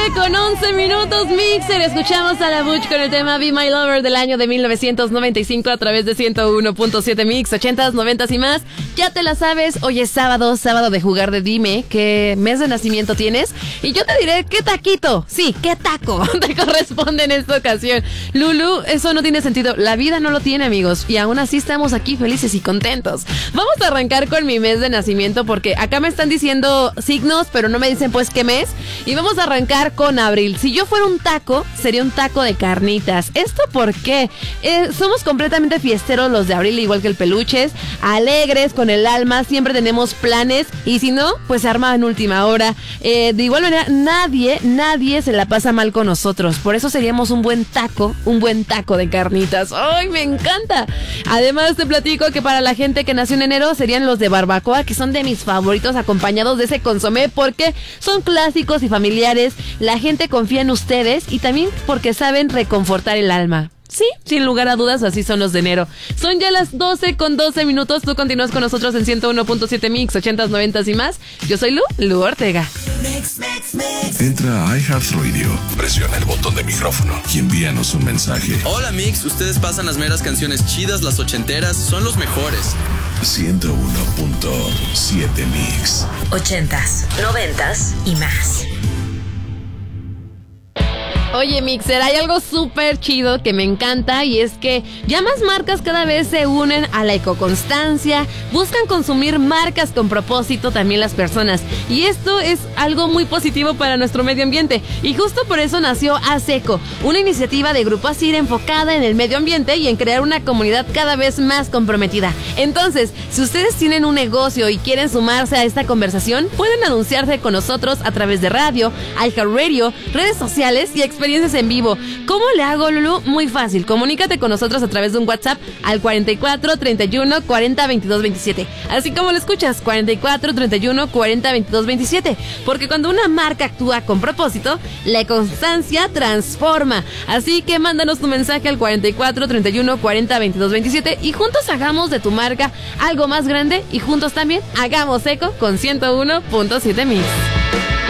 con 11 minutos, Mixer. Escuchamos a la Butch con el tema Be My Lover del año de 1995 a través de 101.7 Mix, 80s, 90s y más. Ya te la sabes, hoy es sábado de jugar de Dime qué mes de nacimiento tienes y yo te diré qué taquito, sí, qué taco te corresponde en esta ocasión. Lulu, eso no tiene sentido, la vida no lo tiene, amigos, y aún así estamos aquí felices y contentos. Vamos a arrancar con mi mes de nacimiento porque acá me están diciendo signos, pero no me dicen pues qué mes, y vamos a arrancar con abril. Si yo fuera un taco, sería un taco de carnitas. ¿Esto por qué? Somos completamente fiesteros los de abril, igual que el Peluches, alegres, con el alma, siempre tenemos planes, y si no, pues se arma en última hora. De igual manera, nadie se la pasa mal con nosotros, por eso seríamos un buen taco de carnitas. ¡Ay, me encanta! Además te platico que para la gente que nació en enero serían los de barbacoa, que son de mis favoritos, acompañados de ese consomé, porque son clásicos y familiares, la gente confía en ustedes y también porque saben reconfortar el alma. Sí, sin lugar a dudas, así son los de enero. Son ya las 12 con 12 minutos. Tú continúas con nosotros en 101.7 Mix, 80s, 90s y más. Yo soy Lu Ortega. Entra a iHeartRadio, presiona el botón de micrófono y envíanos un mensaje. Hola Mix, ustedes pasan las meras canciones chidas, las ochenteras, son los mejores. 101.7 Mix, 80s, 90s y más. Oye, Mixer, hay algo súper chido que me encanta, y es que ya más marcas cada vez se unen a la ecoconstancia, buscan consumir marcas con propósito también las personas, y esto es algo muy positivo para nuestro medio ambiente, y justo por eso nació ASECO, una iniciativa de Grupo ASIR enfocada en el medio ambiente y en crear una comunidad cada vez más comprometida. Entonces, si ustedes tienen un negocio y quieren sumarse a esta conversación, pueden anunciarse con nosotros a través de radio, iHeartRadio, redes sociales y experiencias en vivo. ¿Cómo le hago, Lulu? Muy fácil. Comunícate con nosotros a través de un WhatsApp al 44 31 40 22 27. Así como lo escuchas, 44 31 40 22 27. Porque cuando una marca actúa con propósito, la constancia transforma. Así que mándanos tu mensaje al 44 31 40 22 27 y juntos hagamos de tu marca algo más grande, y juntos también hagamos eco con 101.7 Mix.